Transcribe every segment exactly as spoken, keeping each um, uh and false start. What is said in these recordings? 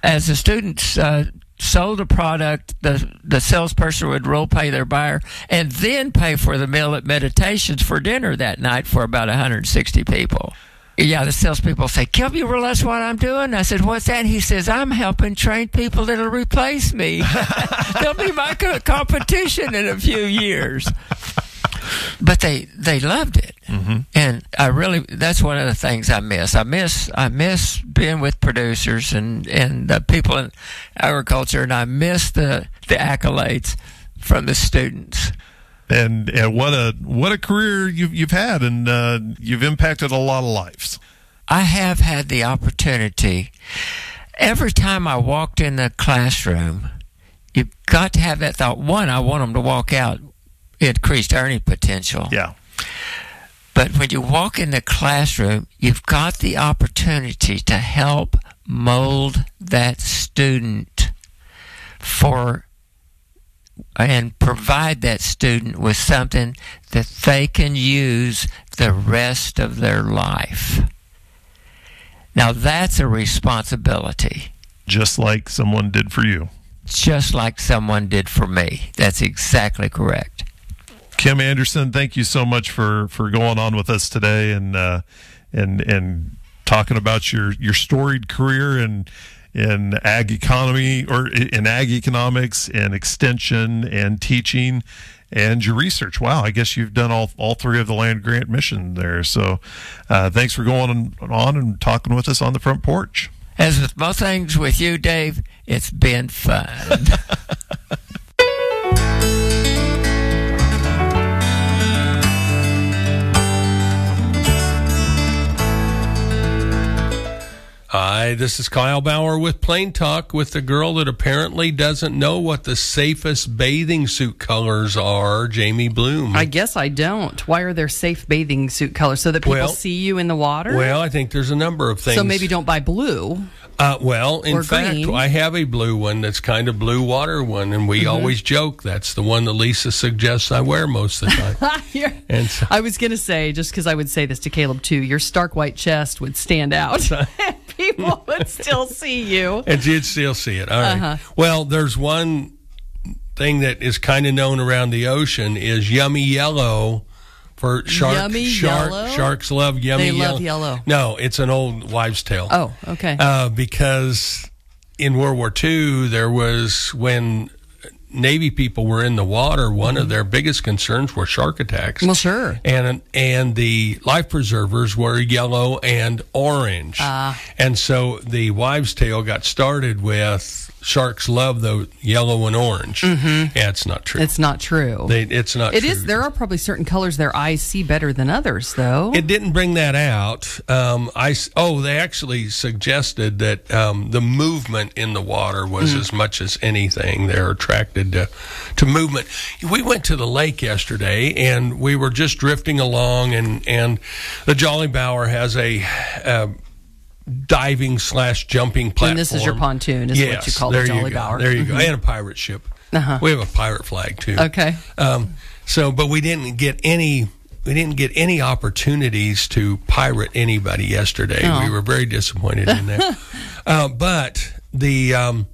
as the students uh, sold the product, the the salesperson would role pay their buyer and then pay for the meal at Meditations for dinner that night for about one hundred sixty people. Yeah, the salespeople say, Kim, you realize what I'm doing? I said, what's that? And he says, I'm helping train people that'll replace me. They'll be my co- competition in a few years. But they, they loved it. Mm-hmm. And I really, that's one of the things I miss. I miss, I miss being with producers and, and the people in agriculture, and I miss the, the accolades from the students. And, and what a what a career you've you've had, and uh, you've impacted a lot of lives. I have had the opportunity. Every time I walked in the classroom, you've got to have that thought. One, I want them to walk out increased earning potential. Yeah. But when you walk in the classroom, you've got the opportunity to help mold that student for and provide that student with something that they can use the rest of their life. Now, that's a responsibility. Just like someone did for you. Just like someone did for me. That's exactly correct. Kim Anderson, thank you so much for, for going on with us today and uh, and and talking about your, your storied career and in ag economy or in ag economics and extension and teaching and your research. Wow, I guess you've done all all three of the land grant mission there. So uh, thanks for going on and talking with us on the front porch. As with most things with you, Dave, it's been fun. Hi, this is Kyle Bauer with Plain Talk with the girl that apparently doesn't know what the safest bathing suit colors are, Jamie Bloom. I guess I don't. Why are there safe bathing suit colors? So that people well, see you in the water? Well, I think there's a number of things. So maybe don't buy blue. Uh, well, in or fact, green. I have a blue one that's kind of blue water one, and we mm-hmm. always joke that's the one that Lisa suggests I wear most of the time. and so, I was going to say, just because I would say this to Caleb too, your stark white chest would stand out. People would still see you. And you'd still see it. All right. Uh-huh. Well, there's one thing that is kind of known around the ocean is yummy yellow. For shark, yummy shark, yellow? Sharks love yummy they yellow. love yellow. No, it's an old wives' tale. Oh, okay. Uh, because in World War Two, there was when Navy people were in the water, one mm-hmm. of their biggest concerns were shark attacks. Well, sure. And and the life preservers were yellow and orange. Uh, and so the wives' tale got started with sharks love the yellow and orange. Mm-hmm. Yeah, it's not true. It's not true. They, it's not it true. It is. There are probably certain colors their eyes see better than others, though. It didn't bring that out. Um, I, oh, they actually suggested that um, the movement in the water was mm. as much as anything. They're attracted to, to movement. We went to the lake yesterday, and we were just drifting along, and, and the Jolly Bower has a... Uh, diving slash jumping platform. And this is your pontoon, is yes, what you call there the Jolly you go. Bower. There you mm-hmm. go. And a pirate ship. Uh-huh. We have a pirate flag too. Okay. Um, so, but we didn't get any. We didn't get any opportunities to pirate anybody yesterday. Oh. We were very disappointed in that. uh, but the um,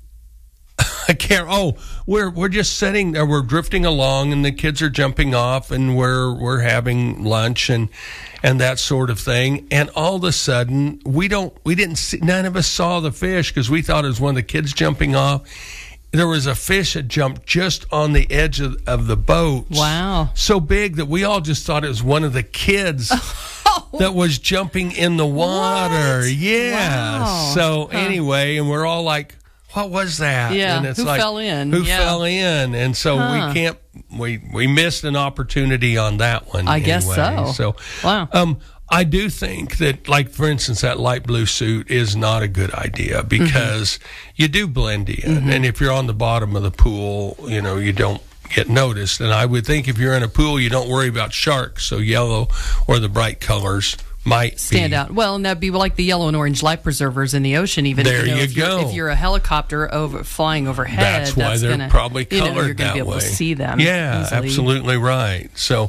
I can't. Oh, we're we're just sitting there. We're drifting along, and the kids are jumping off, and we're we're having lunch and. and that sort of thing. And all of a sudden, we don't, we didn't see, none of us saw the fish because we thought it was one of the kids jumping off. There was a fish that jumped just on the edge of, of the boat. Wow. So big that we all just thought it was one of the kids oh. that was jumping in the water. What? Yeah. Wow. So huh. anyway, and we're all like, what was that? Yeah, and it's who like, fell in? Who yeah. fell in? And so huh. we can't, we, we missed an opportunity on that one. I anyway. guess so. So, wow. Um, I do think that, like, for instance, that light blue suit is not a good idea because mm-hmm. you do blend in. Mm-hmm. And if you're on the bottom of the pool, you know, you don't get noticed. And I would think if you're in a pool, you don't worry about sharks. So yellow or the bright colors might stand be. out. Well, and that'd be like the yellow and orange life preservers in the ocean. Even There you, know, you if you're- go. If you're a helicopter over flying overhead, That's why they're gonna, probably you colored know, you're that gonna be able way. to see them. Yeah, easily. absolutely right. So,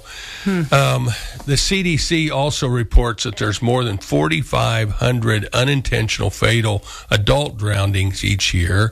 um, the C D C also reports that there's more than forty-five hundred unintentional fatal adult drownings each year,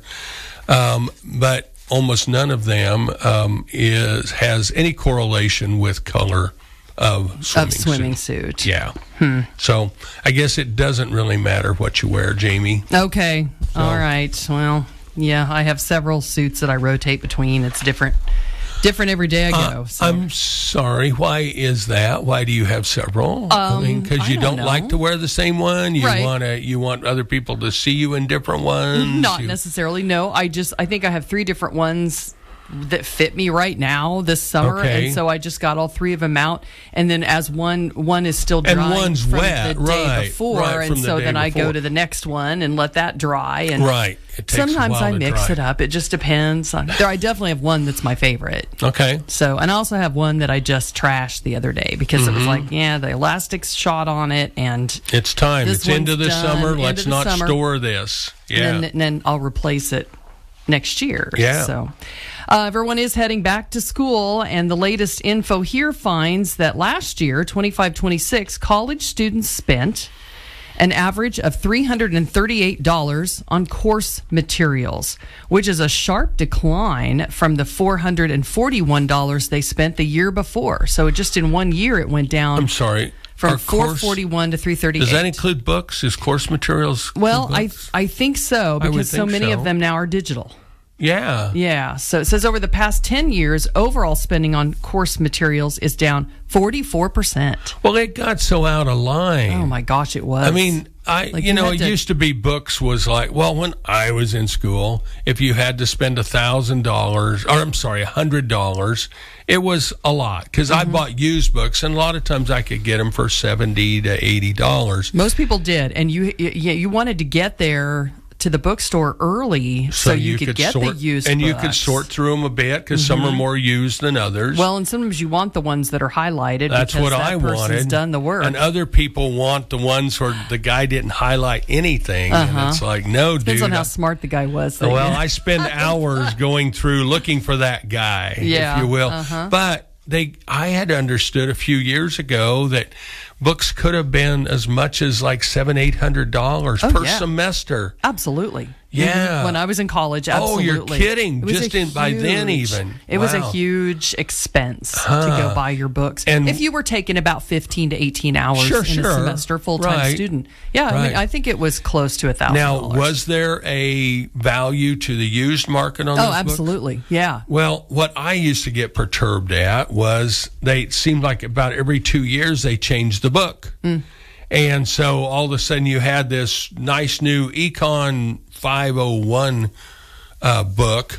um, but almost none of them um, is has any correlation with color of swimming, Of swimming suit. suit. Yeah. So I guess it doesn't really matter what you wear, Jamie. Okay. All right. Well, yeah, I have several suits that I rotate between. It's different, different every day I go. Uh, so. I'm sorry. Why is that? Why do you have several? I mean, because Um, I you don't don't, like know. to wear the same one. You Right. want to. You want other people to see you in different ones. Not You- necessarily. No, I just I think I have three different ones that fit me right now this summer, Okay. and so I just got all three of them out. And then as one one is still And drying one's from wet, the day right, before, right, and from the so day then I go before. to the next one and let that dry. And Right. It takes a sometimes while I to mix dry. it up. It just depends. On, there, I definitely have one that's my favorite. Okay. So, and I also have one that I just trashed the other day because Mm-hmm. it was like, yeah, the elastic's shot on it, and It's time. This It's into one's the done, summer. into Let's the not summer. store this. Yeah. and then, and then I'll replace it next year. Yeah. So uh, everyone is heading back to school, and the latest info here finds that last year, twenty-five twenty-six, college students spent an average of three hundred thirty-eight dollars on course materials, which is a sharp decline from the four hundred forty-one dollars they spent the year before. So just in one year, it went down I'm sorry. from Our four course- forty-one to three thirty-eight. Does that include books? Is course materials? include Well, I books? I think so I would because so think many so. of them now are digital. yeah. Yeah. So it says over the past ten years, overall spending on course materials is down forty-four percent. Well, it got so out of line. Oh my gosh, it was. I mean, I Like, you you know, had it to- used to be books was like, well, when I was in school, if you had to spend a thousand dollars, or I'm sorry, a hundred dollars, it was a lot because I bought used books, and a lot of times I could get them for seventy to eighty dollars. most people did, and you you, you wanted to get there to the bookstore early so, you, could, get sort, the used and you books. could sort through them a bit because some are more used than others. Well, and sometimes you want the ones that are highlighted. That's because what that I person's wanted. done the work. And other people want the ones where the guy didn't highlight anything, and it's like, no, Depends dude. on how I- smart the guy was. that Well, you- I spend hours going through looking for that guy, Yeah, if you will. uh-huh. But they, I had understood a few years ago that books could have been as much as like seven, eight hundred dollars Oh, per yeah. semester. Absolutely. Yeah. Mhm. When I was in college, Oh, you're absolutely. kidding. It was Just a in- by then huge- even. It was a Wow. huge expense to go buy your books. And- if you were taking about fifteen to eighteen hours Sure, in sure. a semester, full-time Right. student. Yeah, I mean, Right. I think it was close to a thousand Now, dollars. was there a value to the used market on Oh, those books? absolutely. Yeah. Well, what I used to get perturbed at was they it seemed like about every two years they changed the book. Mm. And so all of a sudden you had this nice new Econ five oh one uh, book,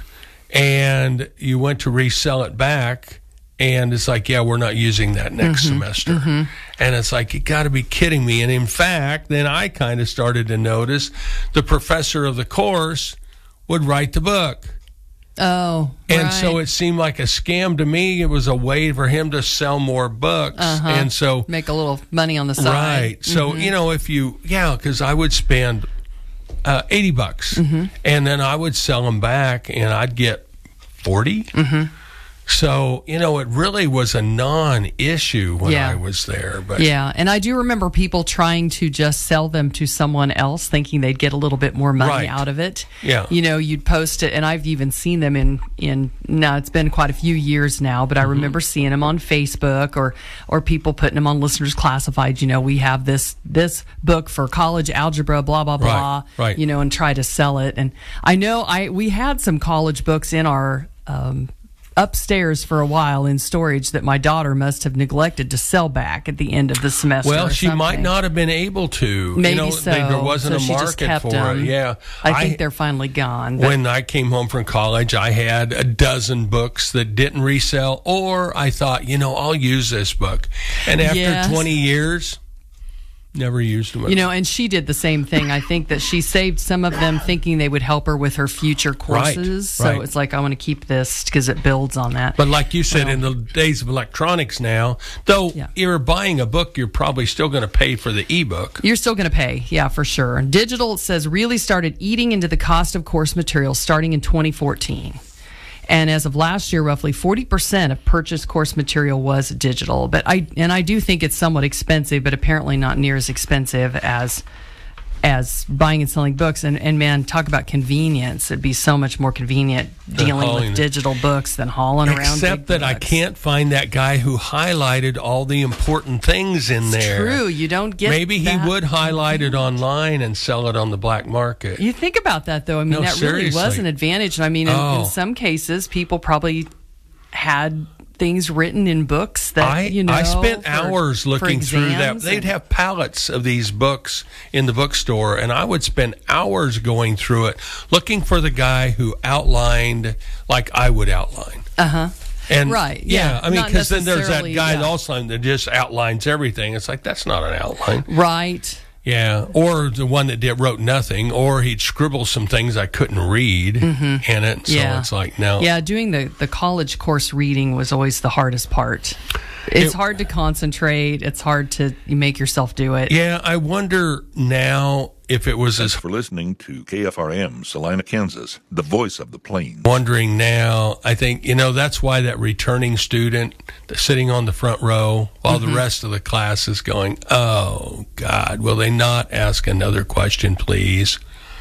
and you went to resell it back, and it's like, yeah, we're not using that next Mm-hmm. semester. And it's like, you got to be kidding me. And in fact, then I kind of started to notice the professor of the course would write the book. Oh, And right. so it seemed like a scam to me. It was a way for him to sell more books. Uh-huh. And so, make a little money on the side. right. So, Mm-hmm. you know, if you, yeah, because I would spend uh, eighty bucks Mm-hmm. and then I would sell them back and I'd get forty. Mm-hmm. So, you know, it really was a non-issue when Yeah. I was there. But Yeah, and I do remember people trying to just sell them to someone else, thinking they'd get a little bit more money Right. out of it. Yeah. you know, you'd post it, and I've even seen them in in. Now it's been quite a few years now, but I Mm-hmm. remember seeing them on Facebook or or people putting them on Listeners Classified. You know, we have this this book for college algebra, blah blah blah. right. You know, and try to sell it. And I know I we had some college books in our. Um, upstairs for a while in storage that my daughter must have neglected to sell back at the end of the semester. Well, or she might something. not have been able to. Maybe you know, so. they- there wasn't so a she market just kept for them. it. Yeah. I think they're finally gone. but- When I came home from college, I had a dozen books that didn't resell, or I thought, you know, I'll use this book. And after Yes. twenty years, Never used them. You know, and she did the same thing. I think that she saved some of them thinking they would help her with her future courses. So right. it's like, I want to keep this because it builds on that. But like you said, Well, in the days of electronics now, though Yeah. you're buying a book, you're probably still going to pay for the ebook. You're still going to pay, yeah, for sure. Digital, it says, really started eating into the cost of course materials starting in twenty fourteen. And as of last year, roughly forty percent of purchased course material was digital. But I and I do think it's somewhat expensive, but apparently not near as expensive as as buying and selling books. And, and man, talk about convenience. It'd be so much more convenient dealing hauling with it. digital books than hauling around Except big that I books. can't find that guy who highlighted all the important things in there. True, you don't get Maybe he that. would highlight it online and sell it on the black market. You think about that, though. I mean, No, that really was seriously. an advantage. I mean, in, Oh. in some cases, people probably had things written in books that, I, you know. I spent for- hours for looking through that. exams They'd and- have pallets of these books in the bookstore, and I would spend hours going through it, looking for the guy who outlined like I would outline. Uh-huh. And Right, yeah, yeah. I mean, Not because then there's that necessarily, guy yeah. also that just outlines everything. It's like that's not an outline. Right. Yeah, or the one that did wrote nothing, or he'd scribble some things I couldn't read in it. So Yeah. it's like no. Yeah, doing the, the college course reading was always the hardest part. It's It- hard to concentrate. It's hard to make yourself do it. Yeah, I wonder now if it was Thanks as for listening to K F R M, Salina, Kansas, the voice of the plains. wondering now. I think, you know, that's why that returning student that's sitting on the front row while the rest of the class is going, oh, God, will they not ask another question, please?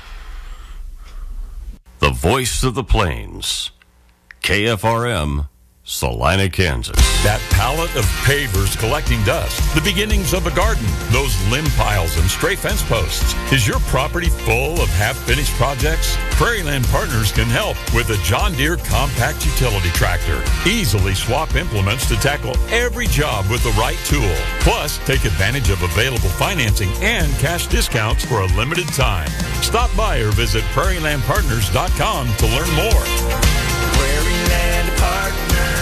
The voice of the plains. K F R M, Salina, Kansas. That pallet of pavers collecting dust, the beginnings of a garden, those limb piles and stray fence posts. Is your property full of half-finished projects? Prairieland Partners can help with a John Deere compact utility tractor. Easily swap implements to tackle every job with the right tool. Plus, take advantage of available financing and cash discounts for a limited time. Stop by or visit prairie land partners dot com to learn more. Prairieland Partners.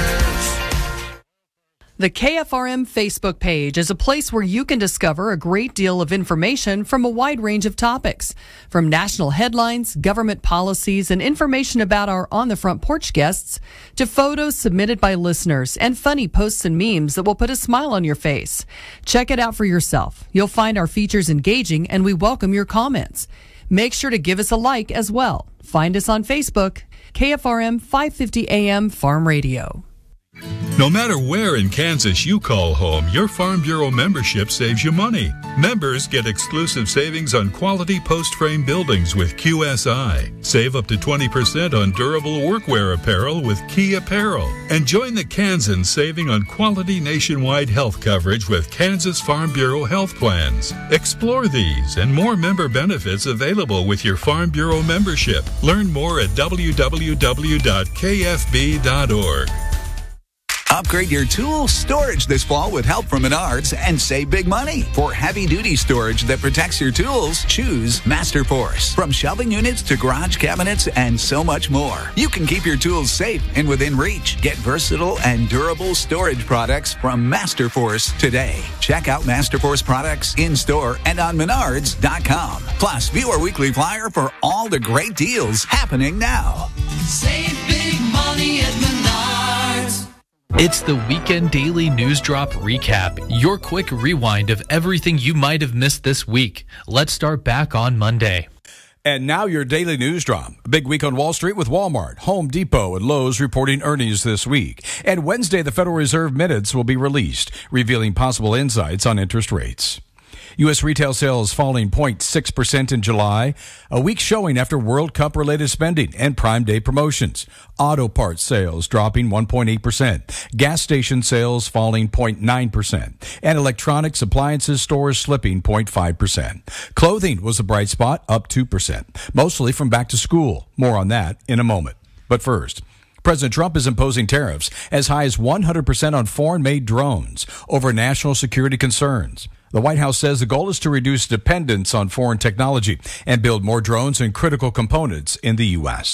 The K F R M Facebook page is a place where you can discover a great deal of information from a wide range of topics, from national headlines, government policies, and information about our On the Front Porch guests, to photos submitted by listeners and funny posts and memes that will put a smile on your face. Check it out for yourself. You'll find our features engaging, and we welcome your comments. Make sure to give us a like as well. Find us on Facebook, K F R M five fifty A M Farm Radio. No matter where in Kansas you call home, your Farm Bureau membership saves you money. Members get exclusive savings on quality post-frame buildings with Q S I. Save up to twenty percent on durable workwear apparel with Key Apparel. And join the Kansans saving on quality nationwide health coverage with Kansas Farm Bureau health plans. Explore these and more member benefits available with your Farm Bureau membership. Learn more at w w w dot k f b dot org. Upgrade your tool storage this fall with help from Menards and save big money. For heavy-duty storage that protects your tools, choose MasterForce. From shelving units to garage cabinets and so much more, you can keep your tools safe and within reach. Get versatile and durable storage products from MasterForce today. Check out MasterForce products in-store and on Menards dot com. Plus, view our weekly flyer for all the great deals happening now. Save big money at Menards. It's the Weekend Daily News Drop Recap, your quick rewind of everything you might have missed this week. Let's start back on Monday. And now your daily news drop. Big week on Wall Street with Walmart, Home Depot, and Lowe's reporting earnings this week. And Wednesday, the Federal Reserve minutes will be released, revealing possible insights on interest rates. U S retail sales falling zero point six percent in July, a weak showing after World Cup-related spending and Prime Day promotions. Auto parts sales dropping one point eight percent. Gas station sales falling zero point nine percent. And electronics, appliances stores slipping zero point five percent. Clothing was a bright spot, up two percent, mostly from back to school. More on that in a moment. But first, President Trump is imposing tariffs as high as one hundred percent on foreign-made drones over national security concerns. The White House says the goal is to reduce dependence on foreign technology and build more drones and critical components in the U S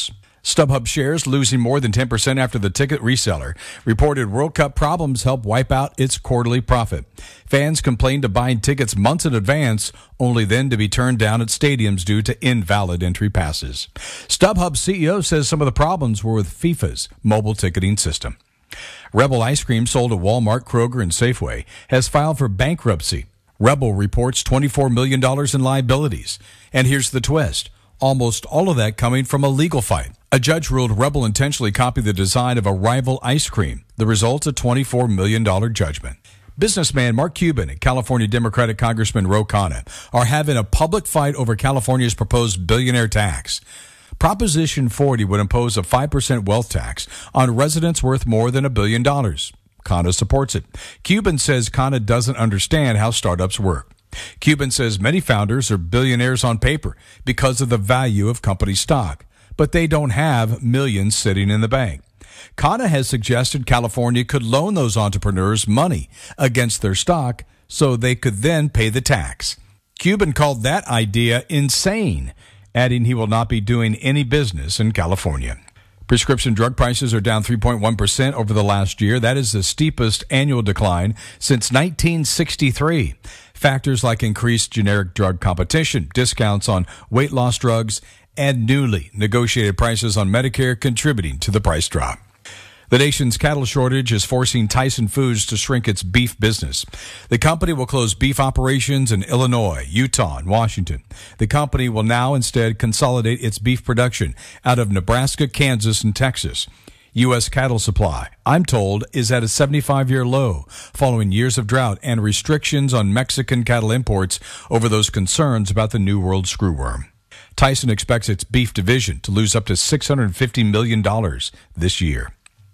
StubHub shares losing more than ten percent after the ticket reseller reported World Cup problems helped wipe out its quarterly profit. Fans complained of buying tickets months in advance, only then to be turned down at stadiums due to invalid entry passes. StubHub C E O says some of the problems were with FIFA's mobile ticketing system. Rebel Ice Cream, sold at Walmart, Kroger, and Safeway, has filed for bankruptcy. Rebel reports twenty-four million dollars in liabilities. And here's the twist. Almost all of that coming from a legal fight. A judge ruled Rebel intentionally copied the design of a rival ice cream. The result, a twenty-four million dollars judgment. Businessman Mark Cuban and California Democratic Congressman Ro Khanna are having a public fight over California's proposed billionaire tax. Proposition forty would impose a five percent wealth tax on residents worth more than a billion dollars. Khanna supports it. Cuban says Khanna doesn't understand how startups work. Cuban says many founders are billionaires on paper because of the value of company stock, but they don't have millions sitting in the bank. Khanna has suggested California could loan those entrepreneurs money against their stock so they could then pay the tax. Cuban called that idea insane, adding he will not be doing any business in California. Prescription drug prices are down three point one percent over the last year. That is the steepest annual decline since nineteen sixty-three. Factors like increased generic drug competition, discounts on weight loss drugs, and newly negotiated prices on Medicare contributing to the price drop. The nation's cattle shortage is forcing Tyson Foods to shrink its beef business. The company will close beef operations in Illinois, Utah, and Washington. The company will now instead consolidate its beef production out of Nebraska, Kansas, and Texas. U S cattle supply, I'm told, is at a seventy-five-year low, following years of drought and restrictions on Mexican cattle imports over those concerns about the New World screwworm. Tyson expects its beef division to lose up to six hundred fifty million dollars this year.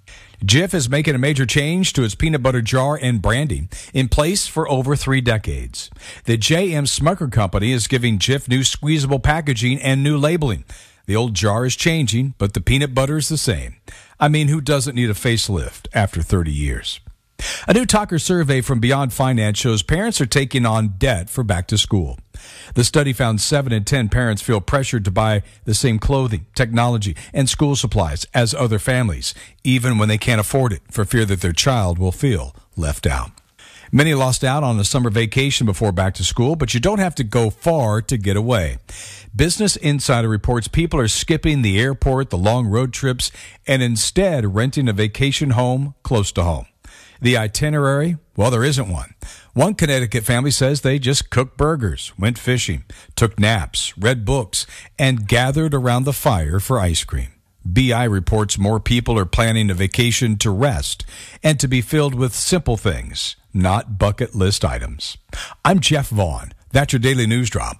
Jif is making a major change to its peanut butter jar and branding, in place for over three decades. The J M Smucker Company is giving Jif new squeezable packaging and new labeling. The old jar is changing, but the peanut butter is the same. I mean, who doesn't need a facelift after thirty years? A new Talker survey from Beyond Finance shows parents are taking on debt for back to school. The study found seven in ten parents feel pressured to buy the same clothing, technology, and school supplies as other families, even when they can't afford it, for fear that their child will feel left out. Many lost out on a summer vacation before back to school, but you don't have to go far to get away. Business Insider reports people are skipping the airport, the long road trips, and instead renting a vacation home close to home. The itinerary? Well, there isn't one. One Connecticut family says they just cooked burgers, went fishing, took naps, read books, and gathered around the fire for ice cream. B I reports more people are planning a vacation to rest and to be filled with simple things, not bucket list items. I'm Jeff Vaughn. That's your Daily News Drop.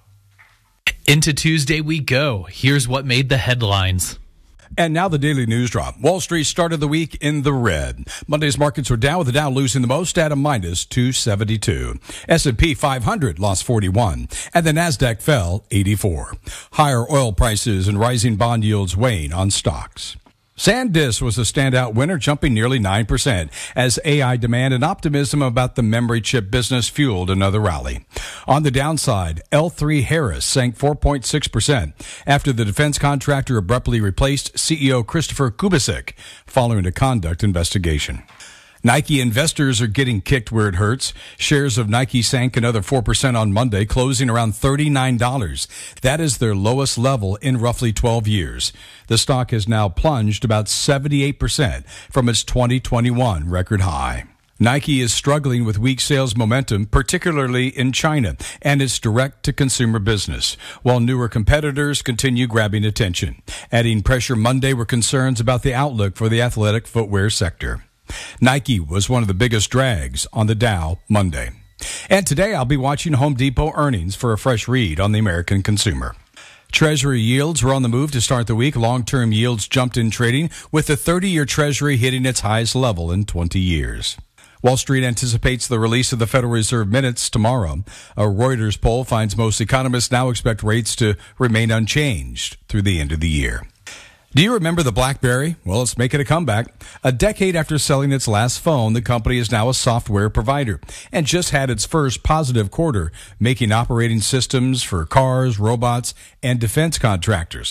Into Tuesday we go. Here's what made the headlines. And now the Daily News Drop. Wall Street started the week in the red. Monday's markets were down, with the Dow losing the most at a minus two seventy-two. S and P five hundred lost forty-one, and the Nasdaq fell eighty-four. Higher oil prices and rising bond yields weighing on stocks. SanDisk was a standout winner, jumping nearly nine percent as A I demand and optimism about the memory chip business fueled another rally. On the downside, L three Harris sank four point six percent after the defense contractor abruptly replaced C E O Christopher Kubicek following a conduct investigation. Nike investors are getting kicked where it hurts. Shares of Nike sank another four percent on Monday, closing around thirty-nine dollars. That is their lowest level in roughly twelve years. The stock has now plunged about seventy-eight percent from its twenty twenty-one record high. Nike is struggling with weak sales momentum, particularly in China and its direct-to-consumer business, while newer competitors continue grabbing attention. Adding pressure Monday were concerns about the outlook for the athletic footwear sector. Nike was one of the biggest drags on the Dow Monday. And today I'll be watching Home Depot earnings for a fresh read on the American consumer. Treasury yields were on the move to start the week. Long-term yields jumped in trading, with the thirty-year Treasury hitting its highest level in twenty years. Wall Street anticipates the release of the Federal Reserve minutes tomorrow. A Reuters poll finds most economists now expect rates to remain unchanged through the end of the year. Do you remember the BlackBerry? Well, it's making a comeback. A decade after selling its last phone, the company is now a software provider and just had its first positive quarter, making operating systems for cars, robots, and defense contractors.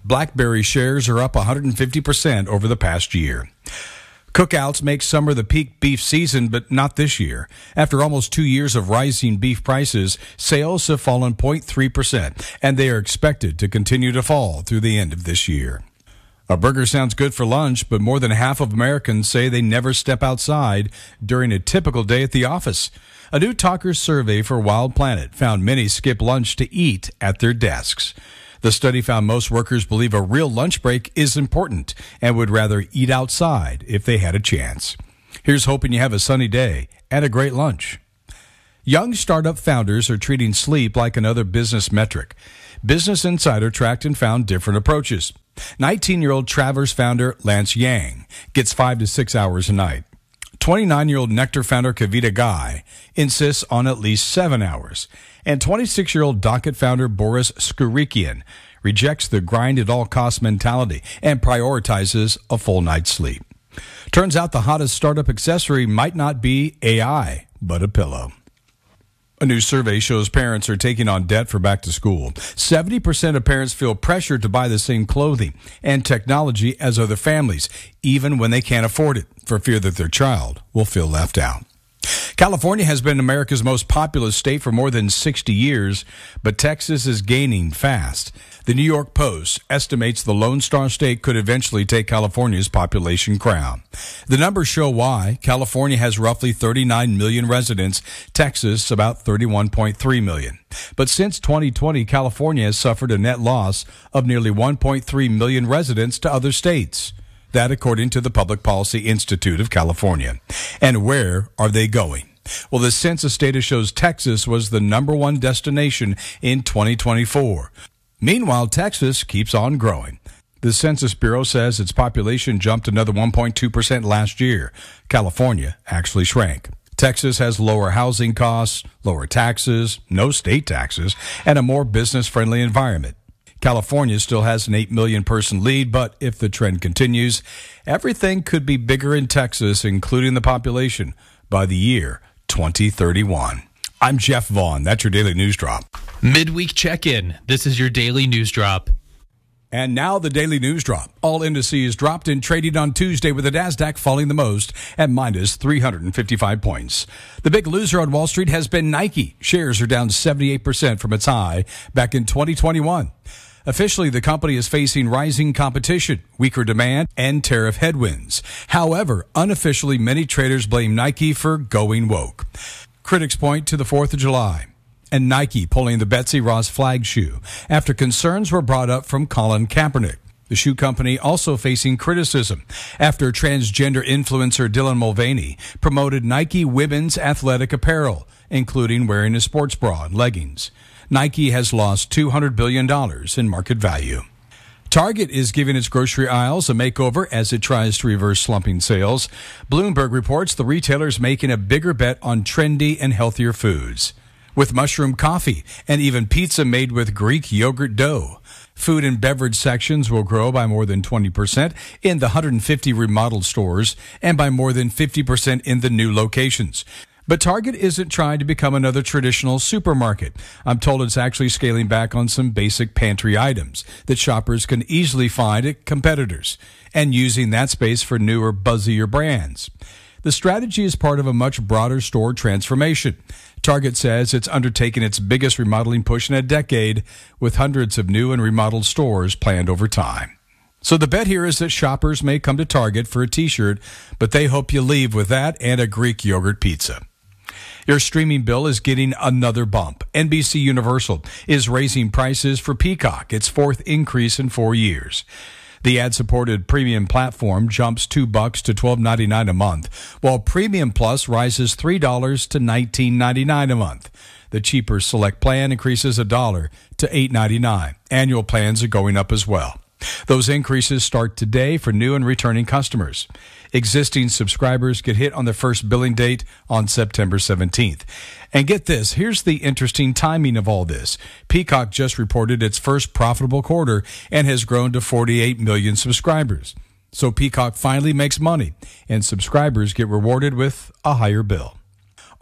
Blackberry shares are up one hundred fifty percent over the past year. Cookouts make summer the peak beef season, but not this year. After almost two years of rising beef prices, sales have fallen zero point three percent, and they are expected to continue to fall through the end of this year. A burger sounds good for lunch, but more than half of Americans say they never step outside during a typical day at the office. A new Talkers survey for Wild Planet found many skip lunch to eat at their desks. The study found most workers believe a real lunch break is important and would rather eat outside if they had a chance. Here's hoping you have a sunny day and a great lunch. Young startup founders are treating sleep like another business metric. Business Insider tracked and found different approaches. nineteen-year-old Travers founder Lance Yang gets five to six hours a night. twenty-nine-year-old Nectar founder Kavita Guy insists on at least seven hours. And twenty-six-year-old Docket founder Boris Skurikian rejects the grind-at-all-costs mentality and prioritizes a full night's sleep. Turns out the hottest startup accessory might not be A I, but a pillow. A new survey shows parents are taking on debt for back to school. seventy percent of parents feel pressured to buy the same clothing and technology as other families, even when they can't afford it, for fear that their child will feel left out. California has been America's most populous state for more than sixty years, but Texas is gaining fast. The New York Post estimates the Lone Star State could eventually take California's population crown. The numbers show why. California has roughly thirty-nine million residents, Texas about thirty-one point three million. But since twenty twenty, California has suffered a net loss of nearly one point three million residents to other states. That according to the Public Policy Institute of California. And where are they going? Well, the census data shows Texas was the number one destination in twenty twenty-four. Meanwhile, Texas keeps on growing. The Census Bureau says its population jumped another one point two percent last year. California actually shrank. Texas has lower housing costs, lower taxes, no state taxes, and a more business-friendly environment. California still has an eight million person lead, but if the trend continues, everything could be bigger in Texas, including the population, by the year twenty thirty-one. I'm Jeff Vaughn. That's your Daily News Drop. Midweek check-in. This is your Daily News Drop. And now the Daily News Drop. All indices dropped in trading on Tuesday with the NASDAQ falling the most at minus three hundred fifty-five points. The big loser on Wall Street has been Nike. Shares are down seventy-eight percent from its high back in twenty twenty-one. Officially, the company is facing rising competition, weaker demand, and tariff headwinds. However, unofficially, many traders blame Nike for going woke. Critics point to the fourth of July and Nike pulling the Betsy Ross flag shoe after concerns were brought up from Colin Kaepernick. The shoe company also facing criticism after transgender influencer Dylan Mulvaney promoted Nike women's athletic apparel, including wearing a sports bra and leggings. Nike has lost two hundred billion dollars in market value. Target is giving its grocery aisles a makeover as it tries to reverse slumping sales. Bloomberg reports the retailer is making a bigger bet on trendy and healthier foods, with mushroom coffee and even pizza made with Greek yogurt dough. Food and beverage sections will grow by more than twenty percent in the one hundred fifty remodeled stores and by more than fifty percent in the new locations. But Target isn't trying to become another traditional supermarket. I'm told it's actually scaling back on some basic pantry items that shoppers can easily find at competitors and using that space for newer, buzzier brands. The strategy is part of a much broader store transformation. Target says it's undertaken its biggest remodeling push in a decade, with hundreds of new and remodeled stores planned over time. So the bet here is that shoppers may come to Target for a t-shirt, but they hope you leave with that and a Greek yogurt pizza. Your streaming bill is getting another bump. N B C Universal is raising prices for Peacock, its fourth increase in four years. The ad-supported premium platform jumps two bucks to twelve ninety-nine a month, while Premium Plus rises three dollars to nineteen ninety-nine a month. The cheaper Select plan increases a dollar to eight ninety-nine. Annual plans are going up as well. Those increases start today for new and returning customers. Existing subscribers get hit on the first billing date on September seventeenth. And get this, here's the interesting timing of all this. Peacock just reported its first profitable quarter and has grown to forty-eight million subscribers. So Peacock finally makes money, and subscribers get rewarded with a higher bill.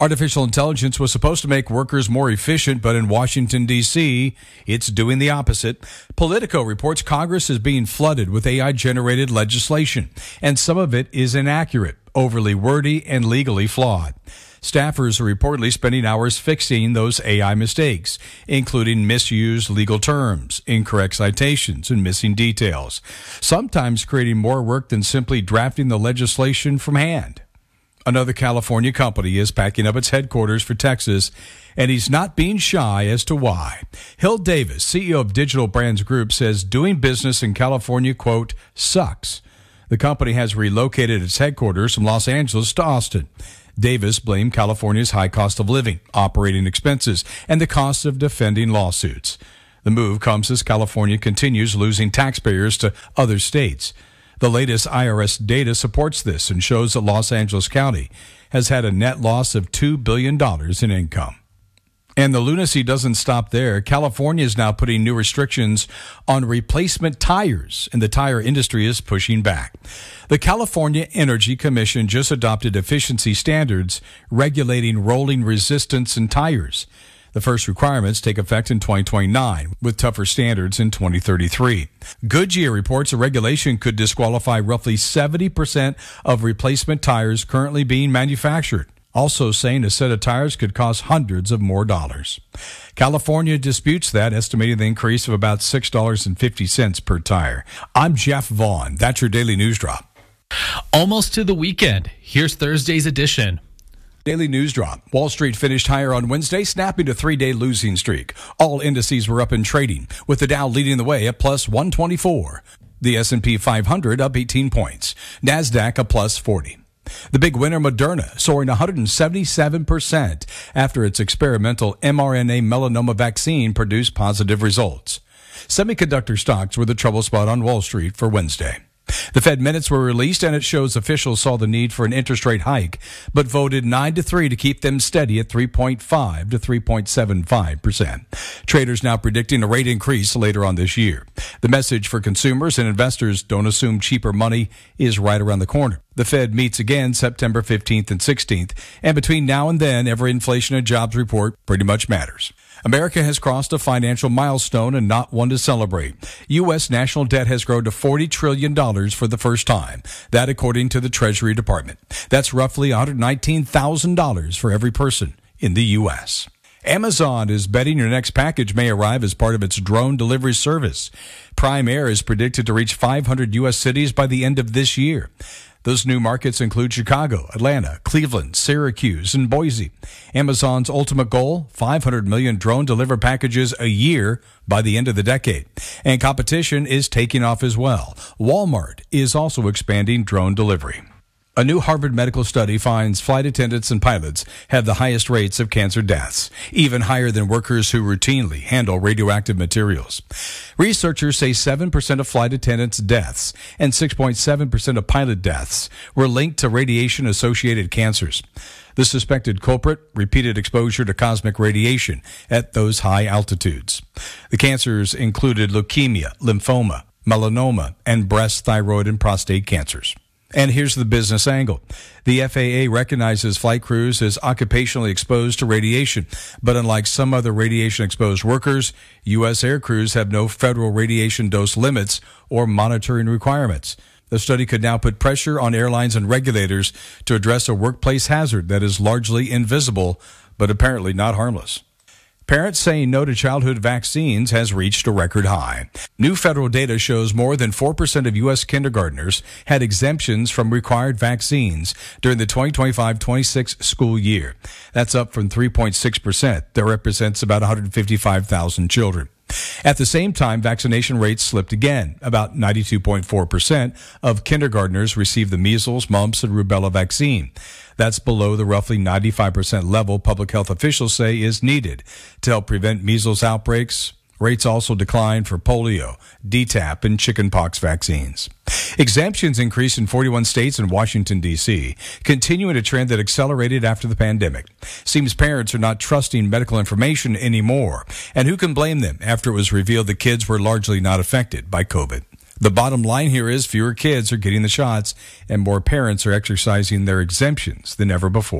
Artificial intelligence was supposed to make workers more efficient, but in Washington, D C, it's doing the opposite. Politico reports Congress is being flooded with A I-generated legislation, and some of it is inaccurate, overly wordy, and legally flawed. Staffers are reportedly spending hours fixing those A I mistakes, including misused legal terms, incorrect citations, and missing details, sometimes creating more work than simply drafting the legislation from hand. Another California company is packing up its headquarters for Texas, and he's not being shy as to why. Hill Davis, C E O of Digital Brands Group, says doing business in California, quote, sucks. The company has relocated its headquarters from Los Angeles to Austin. Davis blamed California's high cost of living, operating expenses, and the cost of defending lawsuits. The move comes as California continues losing taxpayers to other states. The latest I R S data supports this and shows that Los Angeles County has had a net loss of two billion dollars in income. And the lunacy doesn't stop there. California is now putting new restrictions on replacement tires, and the tire industry is pushing back. The California Energy Commission just adopted efficiency standards regulating rolling resistance in tires. The first requirements take effect in twenty twenty-nine, with tougher standards in twenty thirty-three. Goodyear reports a regulation could disqualify roughly seventy percent of replacement tires currently being manufactured, also saying a set of tires could cost hundreds of more dollars. California disputes that, estimating the increase of about six dollars and fifty cents per tire. I'm Jeff Vaughn. That's your Daily News Drop. Almost to the weekend. Here's Thursday's edition. Daily News Drop. Wall Street finished higher on Wednesday, snapping a three-day losing streak. All indices were up in trading, with the Dow leading the way at plus one twenty-four. The S and P five hundred up eighteen points. NASDAQ a plus forty. The big winner, Moderna, soaring one hundred seventy-seven percent after its experimental mRNA melanoma vaccine produced positive results. Semiconductor stocks were the trouble spot on Wall Street for Wednesday. The Fed minutes were released, and it shows officials saw the need for an interest rate hike, but voted nine to three to keep them steady at three point five to three point seven five percent. Traders now predicting a rate increase later on this year. The message for consumers and investors: don't assume cheaper money is right around the corner. The Fed meets again September fifteenth and sixteenth, and between now and then, every inflation and jobs report pretty much matters. America has crossed a financial milestone and not one to celebrate. U S national debt has grown to forty trillion dollars for the first time. That according to the Treasury Department. That's roughly one hundred nineteen thousand dollars for every person in the U S. Amazon is betting your next package may arrive as part of its drone delivery service. Prime Air is predicted to reach five hundred U S cities by the end of this year. Those new markets include Chicago, Atlanta, Cleveland, Syracuse, and Boise. Amazon's ultimate goal, five hundred million drone delivered packages a year by the end of the decade. And competition is taking off as well. Walmart is also expanding drone delivery. A new Harvard medical study finds flight attendants and pilots have the highest rates of cancer deaths, even higher than workers who routinely handle radioactive materials. Researchers say seven percent of flight attendants' deaths and six point seven percent of pilot deaths were linked to radiation-associated cancers. The suspected culprit, repeated exposure to cosmic radiation at those high altitudes. The cancers included leukemia, lymphoma, melanoma, and breast, thyroid, and prostate cancers. And here's the business angle. The F A A recognizes flight crews as occupationally exposed to radiation, but unlike some other radiation-exposed workers, U S air crews have no federal radiation dose limits or monitoring requirements. The study could now put pressure on airlines and regulators to address a workplace hazard that is largely invisible, but apparently not harmless. Parents saying no to childhood vaccines has reached a record high. New federal data shows more than four percent of U S kindergartners had exemptions from required vaccines during the twenty twenty-five twenty-six school year. That's up from three point six percent. That represents about one hundred fifty-five thousand children. At the same time, vaccination rates slipped again. About ninety-two point four percent of kindergartners received the measles, mumps, and rubella vaccine. That's below the roughly ninety-five percent level public health officials say is needed to help prevent measles outbreaks. Rates also declined for polio, D TAP, and chickenpox vaccines. Exemptions increased in forty-one states and Washington, D C, continuing a trend that accelerated after the pandemic. Seems parents are not trusting medical information anymore, and who can blame them after it was revealed the kids were largely not affected by COVID. The bottom line here is fewer kids are getting the shots, and more parents are exercising their exemptions than ever before.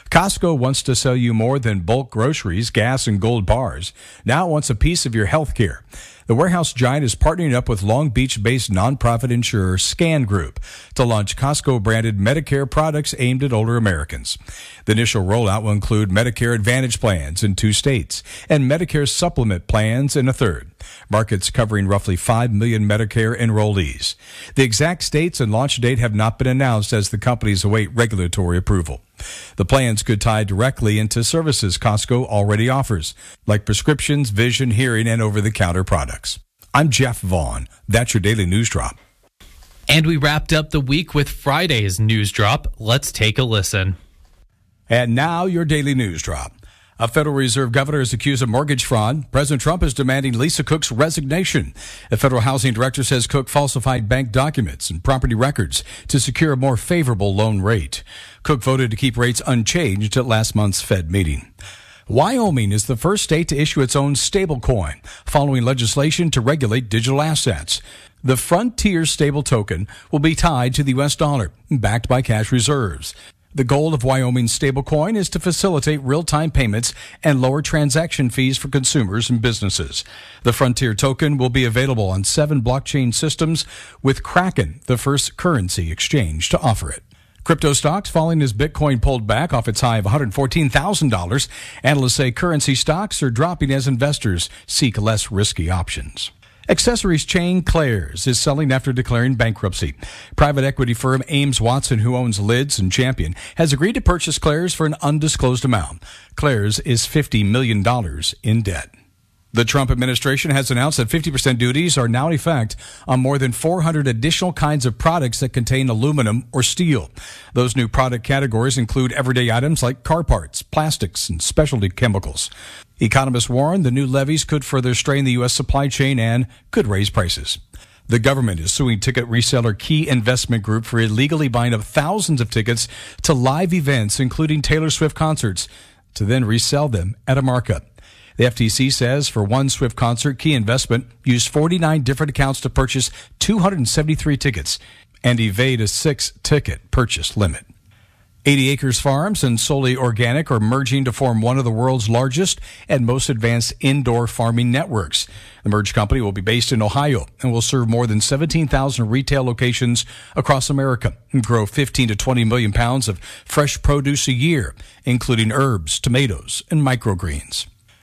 Costco wants to sell you more than bulk groceries, gas, and gold bars. Now it wants a piece of your health care. The warehouse giant is partnering up with Long Beach-based nonprofit insurer Scan Group to launch Costco-branded Medicare products aimed at older Americans. The initial rollout will include Medicare Advantage plans in two states and Medicare Supplement plans in a third. Markets covering roughly five million Medicare enrollees. The exact states and launch date have not been announced as the companies await regulatory approval. The plans could tie directly into services Costco already offers, like prescriptions, vision, hearing, and over-the-counter products. I'm Jeff Vaughn. That's your Daily News Drop. And we wrapped up the week with Friday's News Drop. Let's take a listen. And now your Daily News Drop. A Federal Reserve governor is accused of mortgage fraud. President Trump is demanding Lisa Cook's resignation. A federal housing director says Cook falsified bank documents and property records to secure a more favorable loan rate. Cook voted to keep rates unchanged at last month's Fed meeting. Wyoming is the first state to issue its own stablecoin, following legislation to regulate digital assets. The Frontier stable token will be tied to the U S dollar, backed by cash reserves. The goal of Wyoming's stablecoin is to facilitate real-time payments and lower transaction fees for consumers and businesses. The Frontier token will be available on seven blockchain systems, with Kraken the first currency exchange to offer it. Crypto stocks falling as Bitcoin pulled back off its high of one hundred fourteen thousand dollars. Analysts say currency stocks are dropping as investors seek less risky options. Accessories chain Claire's is selling after declaring bankruptcy. Private equity firm Ames Watson, who owns Lids and Champion, has agreed to purchase Claire's for an undisclosed amount. Claire's is fifty million dollars in debt. The Trump administration has announced that fifty percent duties are now in effect on more than four hundred additional kinds of products that contain aluminum or steel. Those new product categories include everyday items like car parts, plastics, and specialty chemicals. Economists warn the new levies could further strain the U S supply chain and could raise prices. The government is suing ticket reseller Key Investment Group for illegally buying up thousands of tickets to live events, including Taylor Swift concerts, to then resell them at a markup. The F T C says for one Swift concert, Key Investment used forty-nine different accounts to purchase two hundred seventy-three tickets and evade a six-ticket purchase limit. eighty Acres Farms and Solely Organic are merging to form one of the world's largest and most advanced indoor farming networks. The merged company will be based in Ohio and will serve more than seventeen thousand retail locations across America and grow fifteen to twenty million pounds of fresh produce a year, including herbs, tomatoes, and microgreens.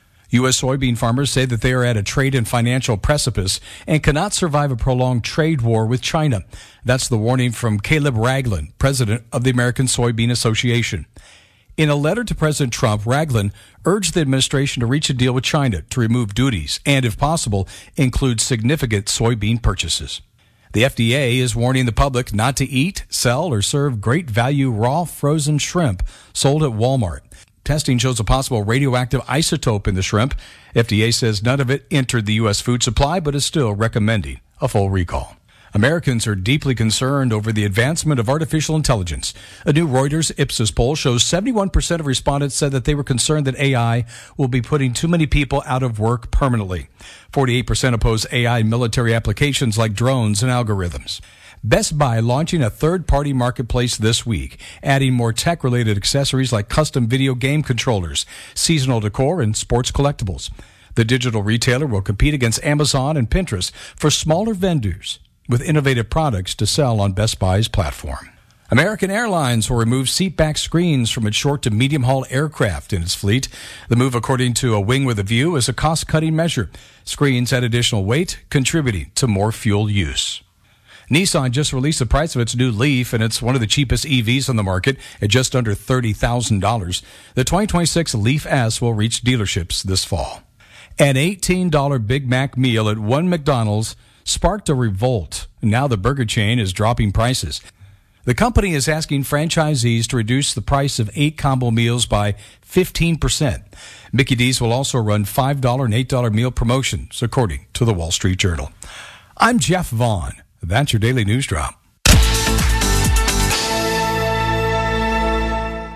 U S soybean farmers say that they are at a trade and financial precipice and cannot survive a prolonged trade war with China. That's the warning from Caleb Ragland, president of the American Soybean Association. In a letter to President Trump, Ragland urged the administration to reach a deal with China to remove duties and, if possible, include significant soybean purchases. The F D A is warning the public not to eat, sell, or serve great value raw frozen shrimp sold at Walmart. Testing shows a possible radioactive isotope in the shrimp. F D A says none of it entered the U S food supply, but is still recommending a full recall. Americans are deeply concerned over the advancement of artificial intelligence. A new Reuters Ipsos poll shows seventy-one percent of respondents said that they were concerned that A I will be putting too many people out of work permanently. forty-eight percent oppose A I in military applications like drones and algorithms. Best Buy launching a third-party marketplace this week, adding more tech-related accessories like custom video game controllers, seasonal decor, and sports collectibles. The digital retailer will compete against Amazon and Pinterest for smaller vendors with innovative products to sell on Best Buy's platform. American Airlines will remove seatback screens from its short to medium-haul aircraft in its fleet. The move, according to A Wing with a View, is a cost-cutting measure. Screens add additional weight, contributing to more fuel use. Nissan just released the price of its new Leaf, and it's one of the cheapest E Vs on the market at just under thirty thousand dollars. The twenty twenty-six Leaf S will reach dealerships this fall. An eighteen dollars Big Mac meal at one McDonald's sparked a revolt. Now the burger chain is dropping prices. The company is asking franchisees to reduce the price of eight combo meals by fifteen percent. Mickey D's will also run five dollars and eight dollars meal promotions, according to the Wall Street Journal. I'm Jeff Vaughn. That's your Daily News Drop.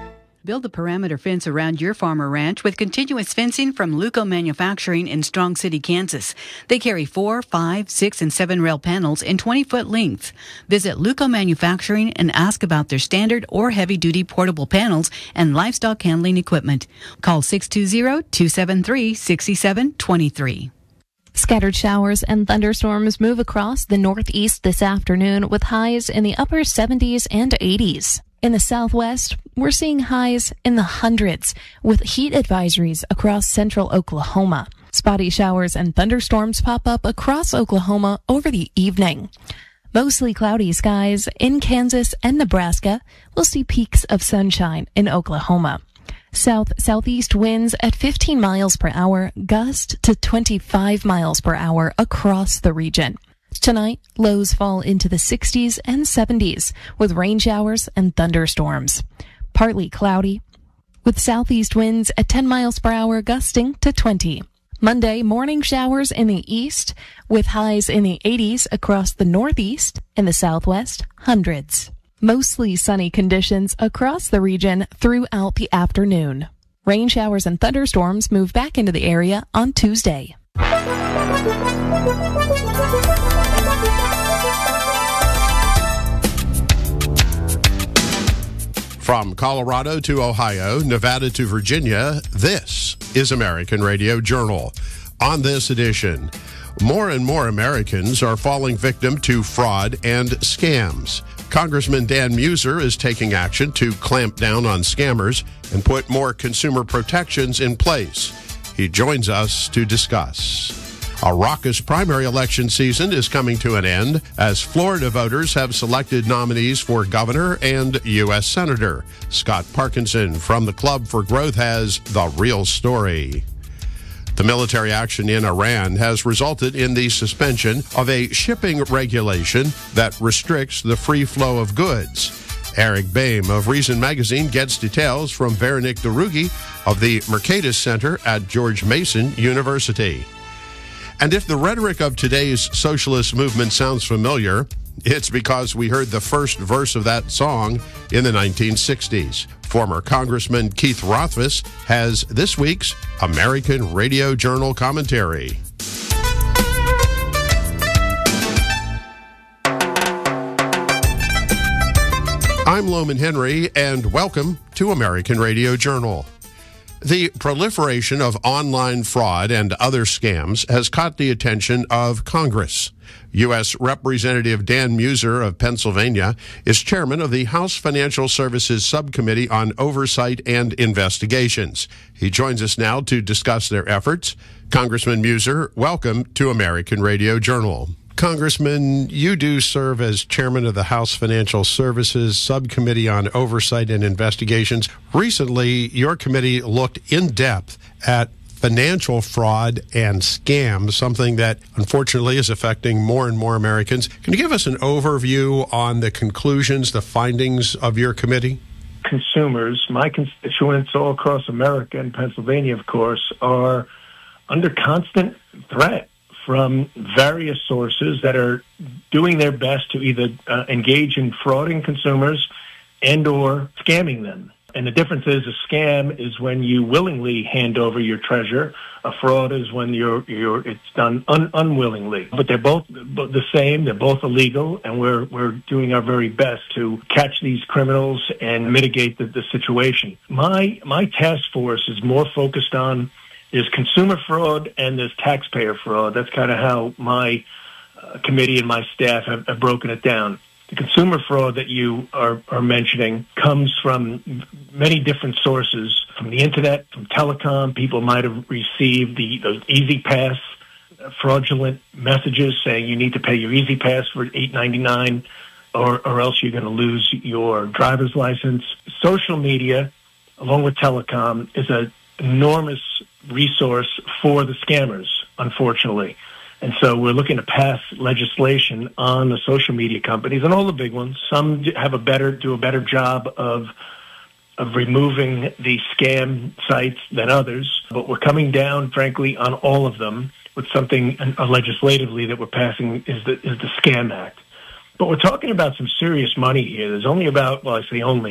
Build a perimeter fence around your farm or ranch with continuous fencing from Luco Manufacturing in Strong City, Kansas. They carry four, five, six, and seven rail panels in twenty-foot length. Visit Luco Manufacturing and ask about their standard or heavy-duty portable panels and livestock handling equipment. Call six two zero, two seven three, six seven two three. Scattered showers and thunderstorms move across the northeast this afternoon with highs in the upper seventies and eighties. In the southwest, we're seeing highs in the hundreds with heat advisories across central Oklahoma. Spotty showers and thunderstorms pop up across Oklahoma over the evening. Mostly cloudy skies in Kansas and Nebraska. We'll see peaks of sunshine in Oklahoma. South-southeast winds at fifteen miles per hour, gust to twenty-five miles per hour across the region. Tonight, lows fall into the sixties and seventies with rain showers and thunderstorms. Partly cloudy with southeast winds at ten miles per hour, gusting to twenty. Monday, morning showers in the east with highs in the eighties across the northeast and the southwest, hundreds. Mostly sunny conditions across the region throughout the afternoon. Rain showers and thunderstorms move back into the area on Tuesday. From Colorado to Ohio, Nevada to Virginia, this is American Radio Journal. On this edition, more and more Americans are falling victim to fraud and scams. Congressman Dan Muser is taking action to clamp down on scammers and put more consumer protections in place. He joins us to discuss. A raucous primary election season is coming to an end as Florida voters have selected nominees for governor and U S Senator. Scott Parkinson from the Club for Growth has the real story. The military action in Iran has resulted in the suspension of a shipping regulation that restricts the free flow of goods. Eric Boehm of Reason Magazine gets details from Veronique Derugi of the Mercatus Center at George Mason University. And if the rhetoric of today's socialist movement sounds familiar, it's because we heard the first verse of that song in the nineteen sixties. Former Congressman Keith Rothfuss has this week's American Radio Journal commentary. I'm Loman Henry, and welcome to American Radio Journal. The proliferation of online fraud and other scams has caught the attention of Congress. U S Representative Dan Muser of Pennsylvania is chairman of the House Financial Services Subcommittee on Oversight and Investigations. He joins us now to discuss their efforts. Congressman Muser, welcome to American Radio Journal. Congressman, you do serve as chairman of the House Financial Services Subcommittee on Oversight and Investigations. Recently, your committee looked in depth at financial fraud and scams, something that unfortunately is affecting more and more Americans. Can you give us an overview on the conclusions, the findings of your committee? Consumers, my constituents all across America and Pennsylvania, of course, are under constant threat from various sources that are doing their best to either uh, engage in frauding consumers and or scamming them. And the difference is a scam is when you willingly hand over your treasure. A fraud is when you're, you're it's done un, unwillingly. But they're both the same. They're both illegal, and we're we're doing our very best to catch these criminals and mitigate the, the situation. My my task force is more focused on there's consumer fraud and there's taxpayer fraud. That's kind of how my uh, committee and my staff have, have broken it down. The consumer fraud that you are, are mentioning comes from many different sources, from the internet, from telecom. People might have received the those Easy Pass uh, fraudulent messages saying you need to pay your Easy Pass for eight ninety-nine, or, or else you're going to lose your driver's license. Social media, along with telecom, is an enormous resource for the scammers, unfortunately. And so we're looking to pass legislation on the social media companies and all the big ones. Some have a better, do a better job of of removing the scam sites than others. But we're coming down, frankly, on all of them with something uh, legislatively that we're passing is the is the Scam Act. But we're talking about some serious money here. There's only about, well, I say only,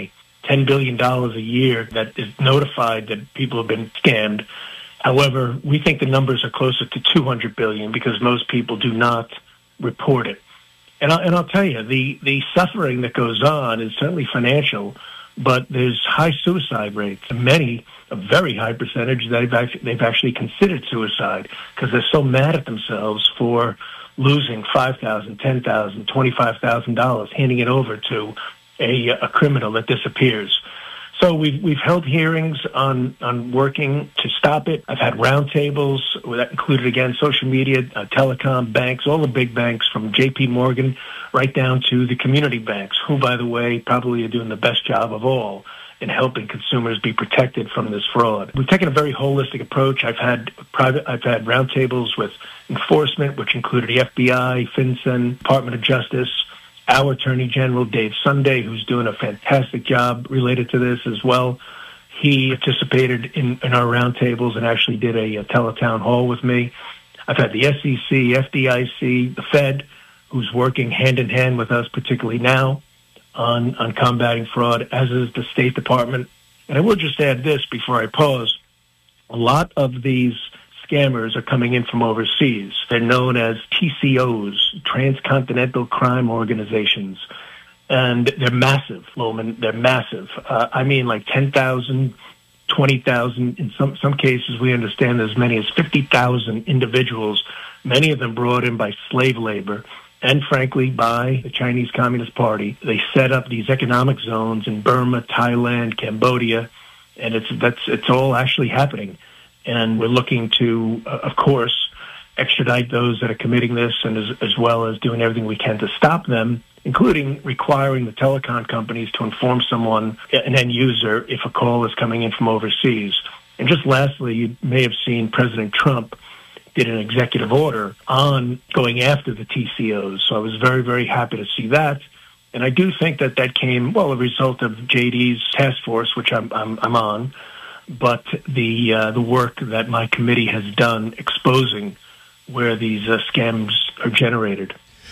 ten billion dollars a year that is notified that people have been scammed. However, we think the numbers are closer to two hundred billion dollars because most people do not report it. And, I, and I'll tell you, the, the suffering that goes on is certainly financial, but there's high suicide rates. Many, a very high percentage, they've actually, they've actually considered suicide because they're so mad at themselves for losing five thousand dollars, ten thousand dollars, twenty-five thousand dollars, handing it over to a, a criminal that disappears. So we've we've held hearings on, on working to stop it. I've had roundtables that included, again, social media, uh, telecom, banks, all the big banks from J P Morgan right down to the community banks, who, by the way, probably are doing the best job of all in helping consumers be protected from this fraud. We've taken a very holistic approach. I've had private, I've had roundtables with enforcement, which included the F B I, FinCEN, Department of Justice, our Attorney General, Dave Sunday, who's doing a fantastic job related to this as well. He participated in, in our roundtables and actually did a, a teletown hall with me. I've had the S E C, F D I C, the Fed, who's working hand in hand with us, particularly now, on, on combating fraud, as is the State Department. And I will just add this before I pause. A lot of these scammers are coming in from overseas. They're known as T C Os, Transcontinental Crime Organizations, and they're massive, Loman. They're massive. Uh, I mean, like ten thousand, twenty thousand. In some some cases, we understand as many as fifty thousand individuals, many of them brought in by slave labor and, frankly, by the Chinese Communist Party. They set up these economic zones in Burma, Thailand, Cambodia, and it's that's it's all actually happening. And we're looking to, uh, of course, extradite those that are committing this, and as, as well as doing everything we can to stop them, including requiring the telecom companies to inform someone, an end user, if a call is coming in from overseas. And just lastly, you may have seen President Trump did an executive order on going after the T C Os. So I was very, very happy to see that. And I do think that that came, well, a result of J D's task force, which I'm, I'm, I'm on, but the uh, the work that my committee has done exposing where these uh, scams are generated.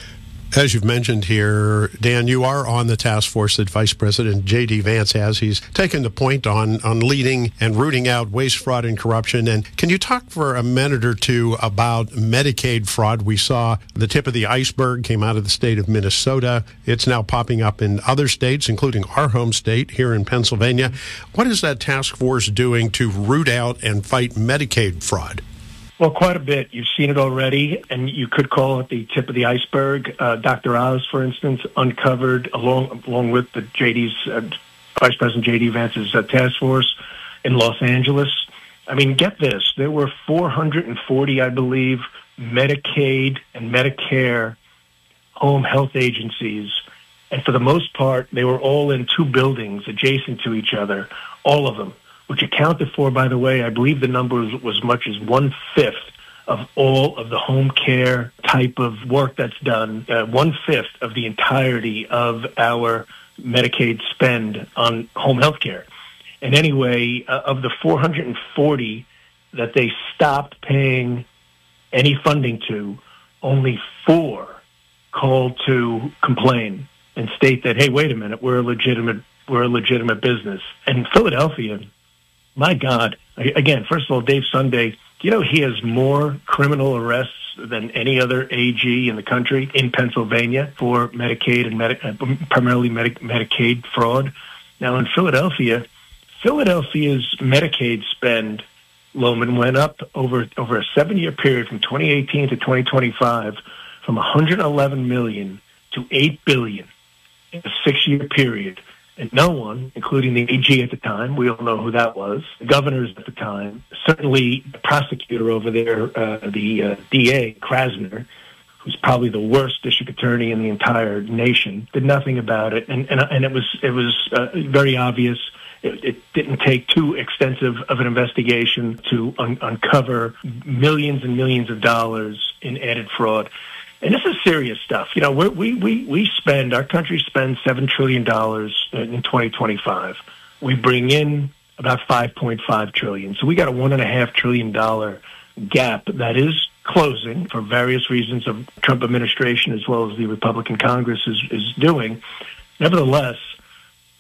As you've mentioned here, Dan, you are on the task force that Vice President J D. Vance has. He's taken the point on, on leading and rooting out waste, fraud, and corruption. And can you talk for a minute or two about Medicaid fraud? We saw the tip of the iceberg came out of the state of Minnesota. It's now popping up in other states, including our home state here in Pennsylvania. What is that task force doing to root out and fight Medicaid fraud? Well, quite a bit. You've seen it already, and you could call it the tip of the iceberg. Uh, Doctor Oz, for instance, uncovered, along along with the J D's, uh, Vice President J D. Vance's uh, task force in Los Angeles. I mean, get this. There were four hundred forty, I believe, Medicaid and Medicare home health agencies, and for the most part, they were all in two buildings adjacent to each other, all of them, which accounted for, by the way, I believe the number was, was much as one-fifth of all of the home care type of work that's done, uh, one-fifth of the entirety of our Medicaid spend on home health care. And anyway, uh, of the four hundred forty that they stopped paying any funding to, only four called to complain and state that, hey, wait a minute, we're a legitimate, we're a legitimate business. And Philadelphia, my God, again, first of all, Dave Sunday, you know, he has more criminal arrests than any other A G in the country in Pennsylvania for Medicaid and Medi- uh, primarily Medi- Medicaid fraud. Now, in Philadelphia, Philadelphia's Medicaid spend, Loman, went up over, over a seven-year period from twenty eighteen to twenty twenty-five from one hundred eleven million dollars to eight billion dollars in a six-year period. And no one, including the A G at the time, we all know who that was, the governors at the time, certainly the prosecutor over there, uh, the uh, D A, Krasner, who's probably the worst district attorney in the entire nation, did nothing about it. And and, and it was it was uh, very obvious. It, it didn't take too extensive of an investigation to un- uncover millions and millions of dollars in added fraud. And this is serious stuff. You know, we're, we we we spend, our country spends seven trillion dollars in twenty twenty-five. We bring in about five point five trillion dollars. So we got a one point five trillion dollars gap that is closing for various reasons of Trump administration as well as the Republican Congress is, is doing. Nevertheless,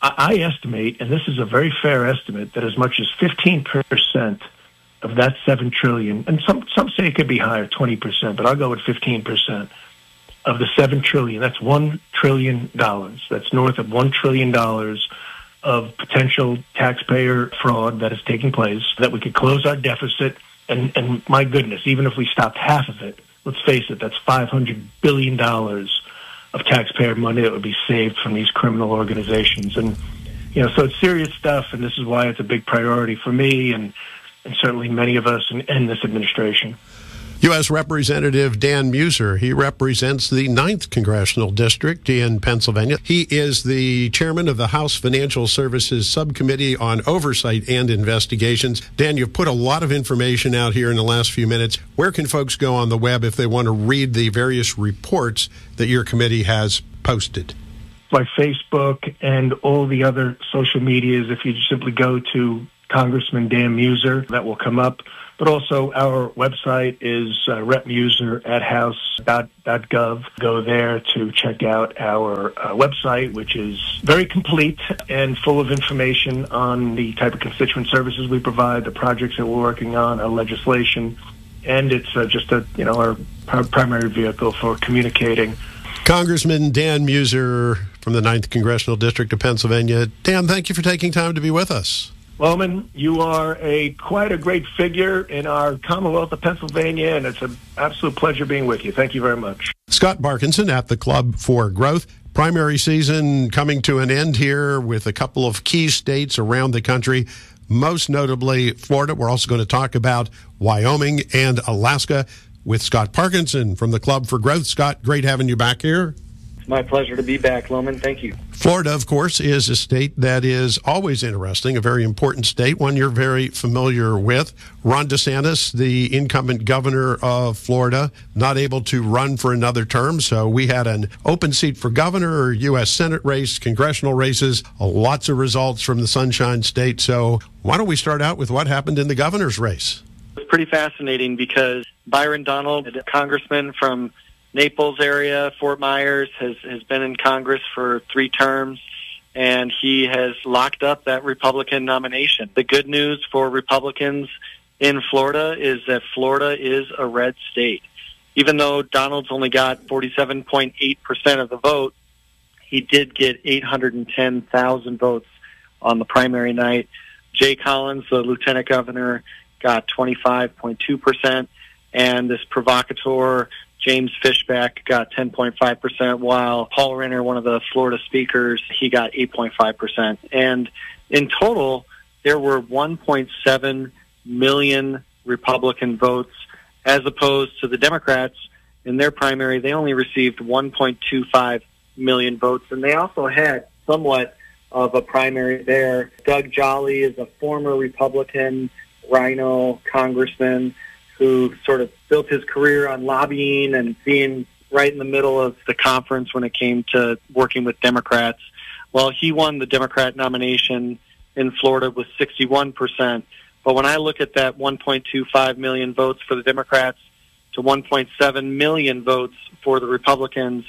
I estimate, and this is a very fair estimate, that as much as fifteen percent of that seven trillion dollars, and some, some say it could be higher, twenty percent, but I'll go with fifteen percent of the seven trillion dollars. That's one trillion dollars. That's north of one trillion dollars of potential taxpayer fraud that is taking place, that we could close our deficit. And, and my goodness, even if we stopped half of it, let's face it, that's five hundred billion dollars of taxpayer money that would be saved from these criminal organizations. And, you know, so it's serious stuff, and this is why it's a big priority for me and, and certainly many of us in, in this administration. U S Representative Dan Muser, he represents the ninth Congressional District in Pennsylvania. He is the chairman of the House Financial Services Subcommittee on Oversight and Investigations. Dan, you've put a lot of information out here in the last few minutes. Where can folks go on the web if they want to read the various reports that your committee has posted? By Facebook and all the other social medias, if you simply go to Congressman Dan Muser, that will come up. But also our website is uh, repmuser at house dot gov. Go there to check out our uh, website, which is very complete and full of information on the type of constituent services we provide, the projects that we're working on, our legislation, and it's uh, just a you know our, our primary vehicle for communicating. Congressman Dan Muser from the ninth Congressional District of Pennsylvania. Dan, thank you for taking time to be with us. Loman, you are a quite a great figure in our Commonwealth of Pennsylvania, and it's an absolute pleasure being with you. Thank you very much. Scott Parkinson at the Club for Growth. Primary season coming to an end here with a couple of key states around the country, most notably Florida. We're also going to talk about Wyoming and Alaska with Scott Parkinson from the Club for Growth. Scott, great having you back here. My pleasure to be back, Loman. Thank you. Florida, of course, is a state that is always interesting, a very important state, one you're very familiar with. Ron DeSantis, the incumbent governor of Florida, not able to run for another term, so we had an open seat for governor, U S Senate race, congressional races, lots of results from the Sunshine State. So why don't we start out with what happened in the governor's race? It's pretty fascinating because Byron Donald, a congressman from Naples area, Fort Myers, has, has been in Congress for three terms, and he has locked up that Republican nomination. The good news for Republicans in Florida is that Florida is a red state. Even though Donald's only got forty-seven point eight percent of the vote, he did get eight hundred ten thousand votes on the primary night. Jay Collins, the lieutenant governor, got twenty-five point two percent, and this provocateur James Fishback got ten point five percent, while Paul Renner, one of the Florida speakers, he got eight point five percent. And in total, there were one point seven million Republican votes, as opposed to the Democrats in their primary. They only received one point two five million votes, and they also had somewhat of a primary there. Doug Jolly is a former Republican Rhino congressman who sort of built his career on lobbying and being right in the middle of the conference when it came to working with Democrats. Well, he won the Democrat nomination in Florida with sixty-one percent. But when I look at that one point two five million votes for the Democrats to one point seven million votes for the Republicans,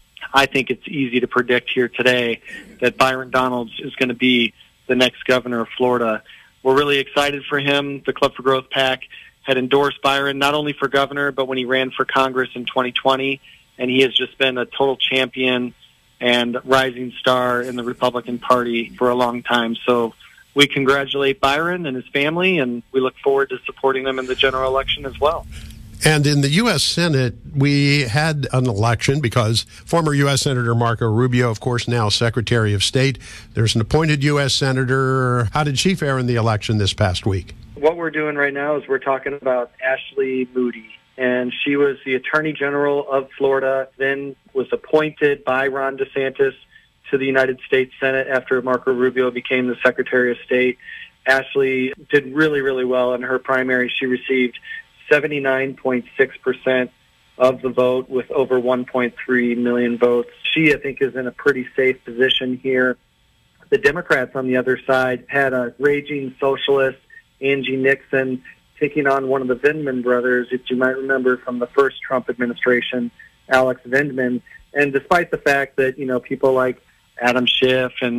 I think it's easy to predict here today that Byron Donalds is going to be the next governor of Florida. We're really excited for him. The Club for Growth PAC had endorsed Byron not only for governor, but when he ran for Congress in twenty twenty, and he has just been a total champion and rising star in the Republican Party for a long time. So we congratulate Byron and his family, and we look forward to supporting them in the general election as well. And in the U S Senate, we had an election because former U S Senator Marco Rubio, of course, now Secretary of State. There's an appointed U S Senator. How did she fare in the election this past week? What we're doing right now is we're talking about Ashley Moody, and she was the Attorney General of Florida, then was appointed by Ron DeSantis to the United States Senate after Marco Rubio became the Secretary of State. Ashley did really, really well in her primary. She received seventy-nine point six percent of the vote with over one point three million votes. She, I think, is in a pretty safe position here. The Democrats on the other side had a raging socialist, Angie Nixon, taking on one of the Vindman brothers, if you might remember from the first Trump administration, Alex Vindman. And despite the fact that, you know, people like Adam Schiff and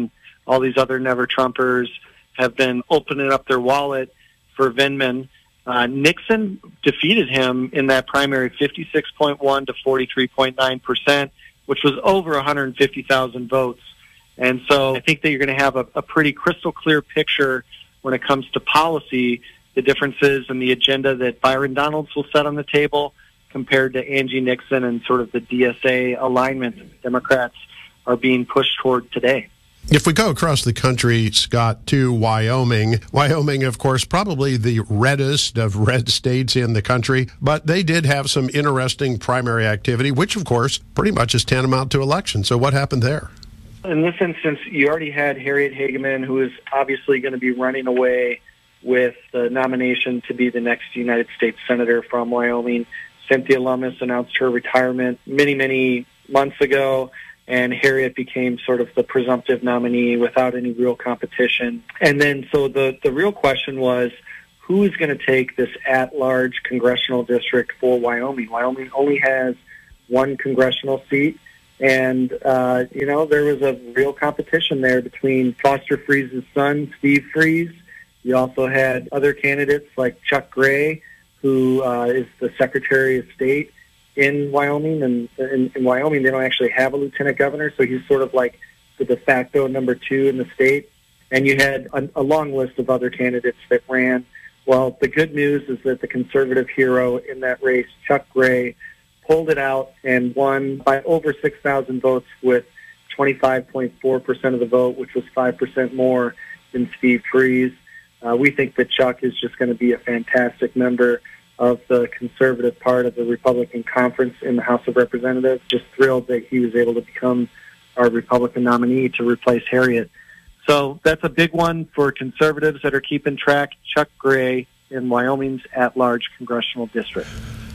all these other Never Trumpers have been opening up their wallet for Vindman. Uh, Nixon defeated him in that primary fifty-six point one to forty-three point nine percent, which was over one hundred fifty thousand votes. And so I think that you're going to have a, a pretty crystal clear picture when it comes to policy, the differences in the agenda that Byron Donalds will set on the table compared to Angie Nixon and sort of the D S A alignment that Democrats are being pushed toward today. If we go across the country, Scott, to Wyoming, Wyoming, of course, probably the reddest of red states in the country, but they did have some interesting primary activity, which, of course, pretty much is tantamount to election. So what happened there? In this instance, you already had Harriet Hageman, who is obviously going to be running away with the nomination to be the next United States Senator from Wyoming. Cynthia Lummis announced her retirement many, many months ago, and Harriet became sort of the presumptive nominee without any real competition. And then so the, the real question was, who is going to take this at-large congressional district for Wyoming? Wyoming only has one congressional seat, and, uh, you know, there was a real competition there between Foster Freese's son, Steve Freese. You also had other candidates like Chuck Gray, who uh, is the Secretary of State in Wyoming, and in, in Wyoming they don't actually have a lieutenant governor, so he's sort of like the de facto number two in the state. And you had a, a long list of other candidates that ran. Well, the good news is that the conservative hero in that race, Chuck Gray, pulled it out and won by over six thousand votes with twenty-five point four percent of the vote, which was five percent more than Steve Freese. Uh, we think that Chuck is just going to be a fantastic member of the conservative part of the Republican conference in the House of Representatives. Just thrilled that he was able to become our Republican nominee to replace Harriet. So that's a big one for conservatives that are keeping track. Chuck Gray in Wyoming's at-large congressional district.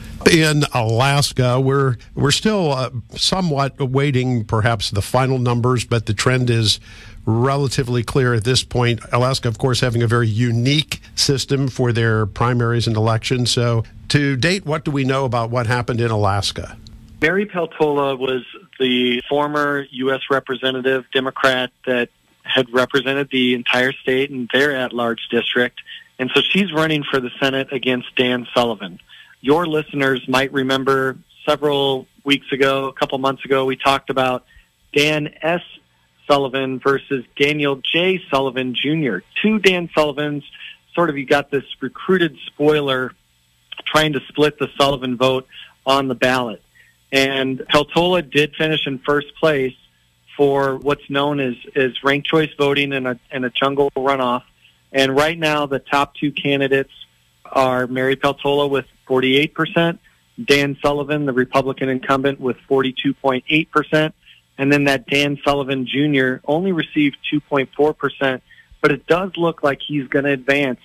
In Alaska, we're we're still uh, somewhat awaiting perhaps the final numbers, but the trend is relatively clear at this point. Alaska, of course, having a very unique system for their primaries and elections. So to date, what do we know about what happened in Alaska? Mary Peltola was the former U S representative Democrat that had represented the entire state in their at-large district. And so she's running for the Senate against Dan Sullivan. Your listeners might remember several weeks ago, a couple months ago, we talked about Dan S. Sullivan versus Daniel J. Sullivan Junior Two Dan Sullivans, sort of you got this recruited spoiler trying to split the Sullivan vote on the ballot. And Peltola did finish in first place for what's known as, as ranked choice voting in a, in a jungle runoff. And right now the top two candidates are Mary Peltola with forty-eight percent, Dan Sullivan, the Republican incumbent, with forty-two point eight percent, and then that Dan Sullivan Junior only received two point four percent, but it does look like he's going to advance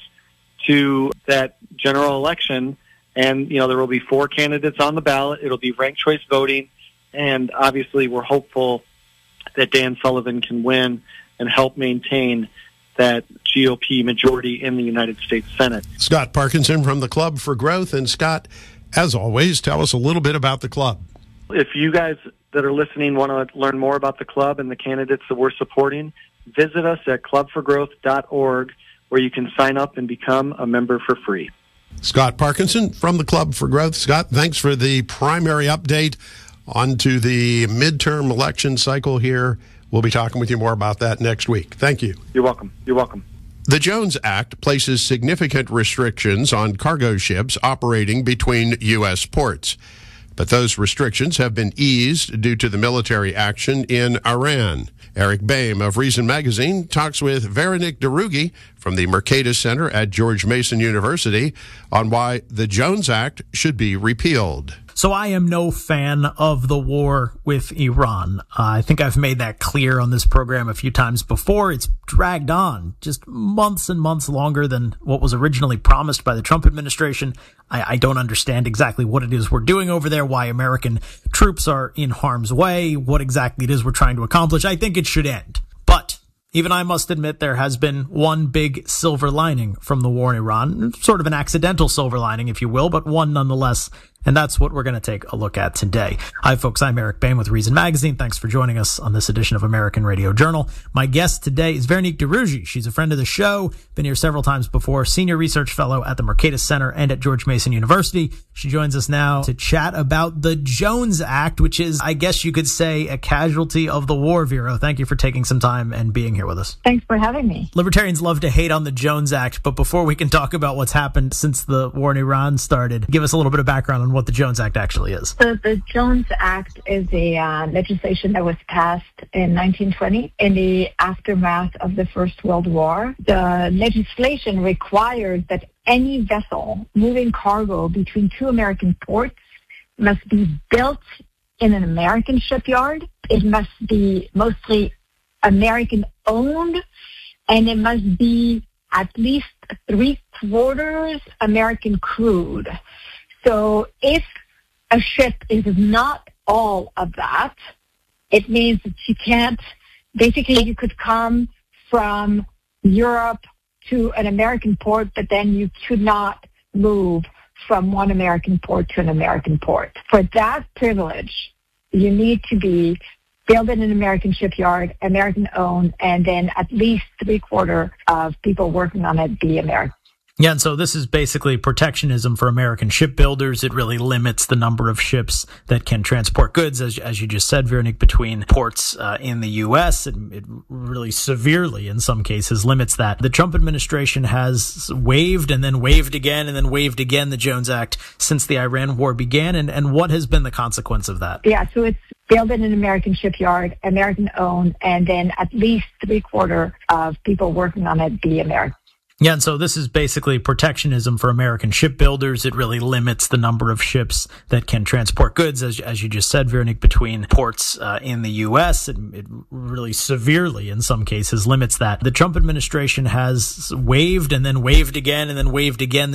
to that general election. And, you know, there will be four candidates on the ballot. It'll be ranked choice voting, and obviously we're hopeful that Dan Sullivan can win and help maintain that G O P majority in the United States Senate. Scott Parkinson from the Club for Growth. And Scott, as always, tell us a little bit about the club. If you guys that are listening want to learn more about the club and the candidates that we're supporting, visit us at club for growth dot org, where you can sign up and become a member for free. Scott Parkinson from the Club for Growth. Scott, thanks for the primary update onto the midterm election cycle here. We'll be talking with you more about that next week. Thank you. You're welcome. You're welcome. The Jones Act places significant restrictions on cargo ships operating between U S ports. But those restrictions have been eased due to the military action in Iran. Eric Boehm of Reason Magazine talks with Veronique Derugi from the Mercatus Center at George Mason University on why the Jones Act should be repealed. So I am no fan of the war with Iran. Uh, I think I've made that clear on this program a few times before. It's dragged on just months and months longer than what was originally promised by the Trump administration. I, I don't understand exactly what it is we're doing over there, why American troops are in harm's way, what exactly it is we're trying to accomplish. I think it should end. But even I must admit there has been one big silver lining from the war in Iran, sort of an accidental silver lining, if you will, but one nonetheless And that's what we're going to take a look at today. Hi, folks. I'm Eric Bain with Reason Magazine. Thanks for joining us on this edition of American Radio Journal. My guest today is Veronique de Rugy. She's a friend of the show, been here several times before, senior research fellow at the Mercatus Center and at George Mason University. She joins us now to chat about the Jones Act, which is, I guess you could say, a casualty of the war. Vero, thank you for taking some time and being here with us. Thanks for having me. Libertarians love to hate on the Jones Act, but before we can talk about what's happened since the war in Iran started, give us a little bit of background on what the Jones Act actually is. So the Jones Act is a uh, legislation that was passed in nineteen twenty in the aftermath of the First World War. The legislation requires that any vessel moving cargo between two American ports must be built in an American shipyard. It must be mostly American-owned, and it must be at least three-quarters American-crewed. So if a ship is not all of that, it means that you can't, basically you could come from Europe to an American port, but then you could not move from one American port to an American port. For that privilege, you need to be built in an American shipyard, American-owned, and then at least three-quarter of people working on it be American. Yeah, and so this is basically protectionism for American shipbuilders. It really limits the number of ships that can transport goods, as as you just said, Veronique, between ports uh, in the U S. It, it really severely, in some cases, limits that. The Trump administration has waived and then waived again and then waived again the Jones Act since the Iran war began. And, and what has been the consequence of that? Yeah, so it's built in an American shipyard, American-owned, and then at least three-quarter of people working on it be American. Yeah, and so this is basically protectionism for American shipbuilders. It really limits the number of ships that can transport goods, as as you just said, Veronique, between ports uh, in the U S. It, it really severely, in some cases, limits that. The Trump administration has waived and then waived again and then waived again the